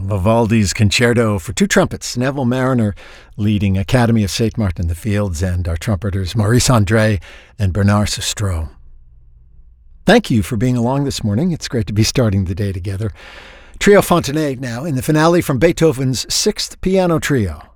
Vivaldi's Concerto for two trumpets, Neville Mariner leading Academy of St. Martin in the Fields, and our trumpeters Maurice André and Bernard Sestro. Thank you for being along this morning. It's great to be starting the day together. Trio Fontenay now in the finale from Beethoven's Sixth Piano Trio.